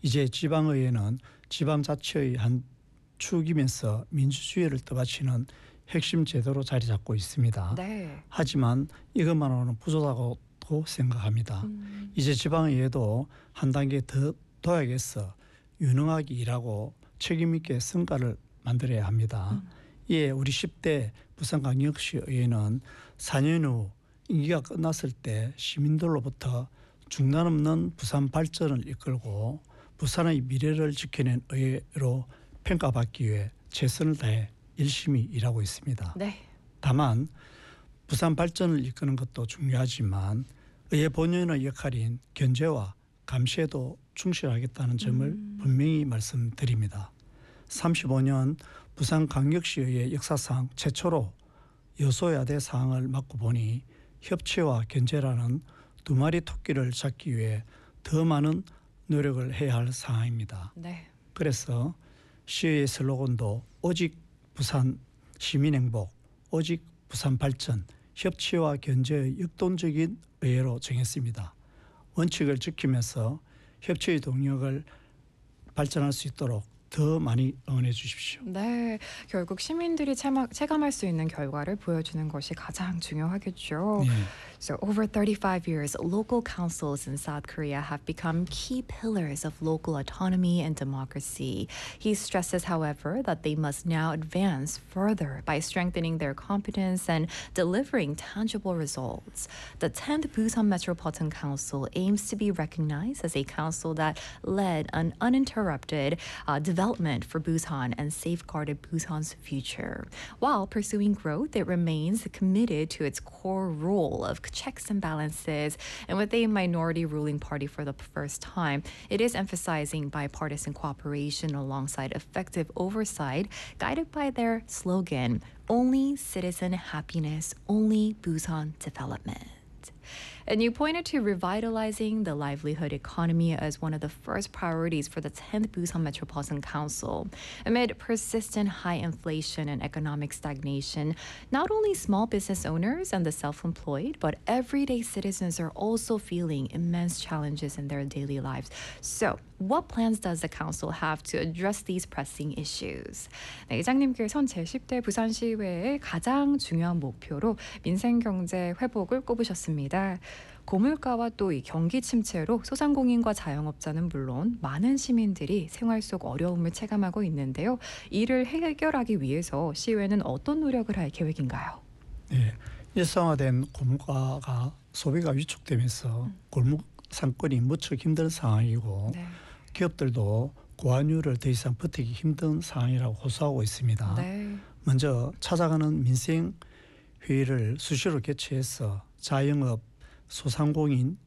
이제 지방의회는 지방자치의 한 축이면서 민주주의를 떠받치는 핵심 제도로 자리 잡고 있습니다. 네. 하지만 이것만으로는 부족하다고 생각합니다. 이제 지방의회도 한 단계 더 둬야겠어 유능하게 일하고 책임있게 성과를 만들어야 합니다. 이에 우리 10대 부산광역시 의회는 4년 후 임기가 끝났을 때 시민들로부터 중단 없는 부산 발전을 이끌고 부산의 미래를 지켜낸 의회로 평가받기 위해 최선을 다해 열심히 일하고 있습니다. 네. 다만 부산 발전을 이끄는 것도 중요하지만 의회 본연의 역할인 견제와 감시에도 충실하겠다는 점을 분명히 말씀드립니다. 35년 부산광역시의회 역사상 최초로 여소야대 사항을 맡고 보니 협치와 견제라는 두 마리 토끼를 잡기 위해 더 많은 노력을 해야 할 상황입니다. 네. 그래서 시의회 슬로건도 오직 부산 시민행복, 오직 부산 발전, 협치와 견제의 역동적인 의회로 정했습니다. 원칙을 지키면서 협치의 동력을 발전할 수 있도록 더 많이 응원해 주십시오. 네, 결국 시민들이 체감할 수 있는 결과를 보여주는 것이 가장 중요하겠죠. 네. So over 35 years, local councils in South Korea have become key pillars of local autonomy and democracy. He stresses, however, that they must now advance further by strengthening their competence and delivering tangible results. The 10th Busan Metropolitan Council aims to be recognized as a council that led an uninterrupted development for Busan and safeguarded Busan's future. While pursuing growth, it remains committed to its core role of checks and balances, and with a minority ruling party for the first time, it is emphasizing bipartisan cooperation alongside effective oversight, guided by their slogan, "Only citizen happiness, only Busan development." And you pointed to revitalizing the livelihood economy as one of the first priorities for the 10th Busan Metropolitan Council. Amid persistent high inflation and economic stagnation, not only small business owners and the self-employed, but everyday citizens are also feeling immense challenges in their daily lives. So, what plans does the council have to address these pressing issues? 네, 이장님께서는 제10대 부산시의회의 가장 중요한 목표로 민생경제 회복을 꼽으셨습니다. 고물가와 또 이 경기 침체로 소상공인과 자영업자는 물론 많은 시민들이 생활 속 어려움을 체감하고 있는데요. 이를 해결하기 위해서 시의회는 어떤 노력을 할 계획인가요? 네, 일상화된 고물가가 소비가 위축되면서 골목 상권이 무척 힘든 상황이고 네. 기업들도 고환율을 더 이상 버티기 힘든 상황이라고 호소하고 있습니다. 네. 먼저 찾아가는 민생회의를 수시로 개최해서 자영업, 소상공인,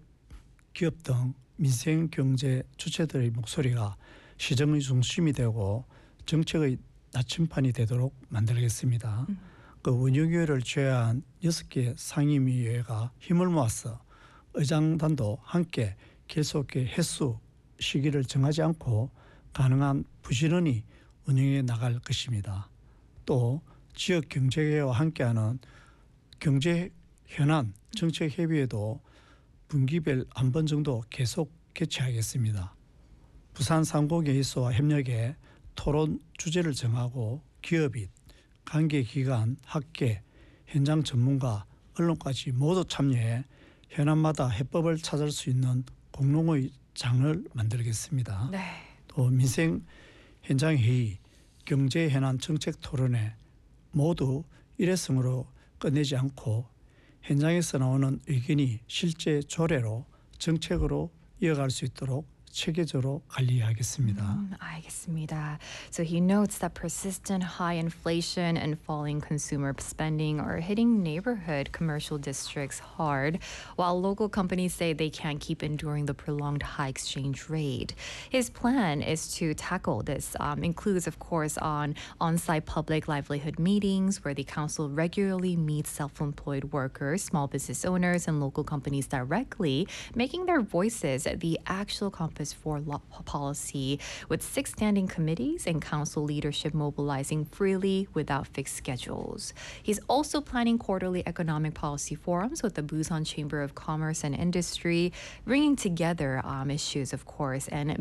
기업 등 민생경제 주체들의 목소리가 시정의 중심이 되고 정책의 나침판이 되도록 만들겠습니다. 그 운영위원회를 제외한 6개 상임위회가 힘을 모아서 의장단도 함께 계속해 횟수 시기를 정하지 않고 가능한 부지런히 운영해 나갈 것입니다. 또 지역 경제계와 함께하는 경제 현안 정책 협의회도 분기별 한 번 정도 계속 개최하겠습니다. 부산 상공회의소와 협력해 토론 주제를 정하고 기업인, 관계기관, 학계, 현장 전문가, 언론까지 모두 참여해 현안마다 해법을 찾을 수 있는 공론의 장을 만들겠습니다. 네. 또 민생 현장 회의, 경제 현안 정책 토론회 모두 일회성으로 끝내지 않고 현장에서 나오는 의견이 실제 조례로 정책으로 이어갈 수 있도록 체계적으로 관리하겠습니다. 알겠습니다. So he notes that persistent high inflation and falling consumer spending are hitting neighborhood commercial districts hard, while local companies say they can't keep enduring the prolonged high exchange rate. His plan is to tackle this, includes, of course, on-site public livelihood meetings where the council regularly meets self-employed workers, small business owners, and local companies directly, making their voices the actual compass for policy, with 6 standing committees and council leadership mobilizing freely without fixed schedules. He's also planning quarterly economic policy forums with the Busan Chamber of Commerce and Industry, bringing together issues, of course, and